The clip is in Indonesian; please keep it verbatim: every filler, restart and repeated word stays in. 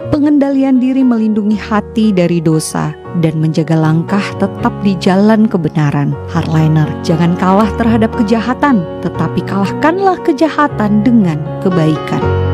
Pengendalian diri melindungi hati dari dosa dan menjaga langkah tetap di jalan kebenaran. Hardliner, jangan kalah terhadap kejahatan, tetapi kalahkanlah kejahatan dengan kebaikan.